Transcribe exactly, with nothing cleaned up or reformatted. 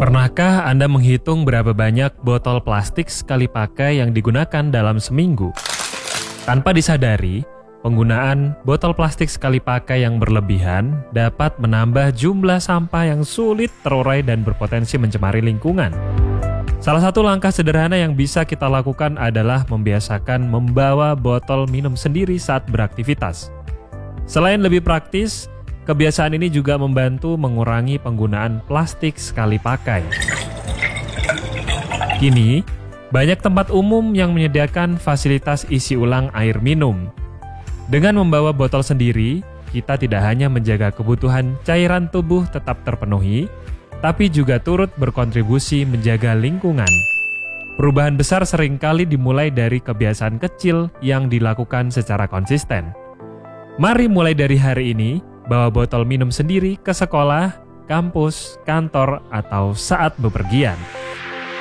Pernahkah Anda menghitung berapa banyak botol plastik sekali pakai yang digunakan dalam seminggu? Tanpa disadari, penggunaan botol plastik sekali pakai yang berlebihan dapat menambah jumlah sampah yang sulit terurai dan berpotensi mencemari lingkungan. Salah satu langkah sederhana yang bisa kita lakukan adalah membiasakan membawa botol minum sendiri saat beraktivitas. Selain lebih praktis, kebiasaan ini juga membantu mengurangi penggunaan plastik sekali pakai. Kini, banyak tempat umum yang menyediakan fasilitas isi ulang air minum. Dengan membawa botol sendiri, kita tidak hanya menjaga kebutuhan cairan tubuh tetap terpenuhi, tapi juga turut berkontribusi menjaga lingkungan. Perubahan besar seringkali dimulai dari kebiasaan kecil yang dilakukan secara konsisten. Mari mulai dari hari ini, bawa botol minum sendiri ke sekolah, kampus, kantor, atau saat bepergian.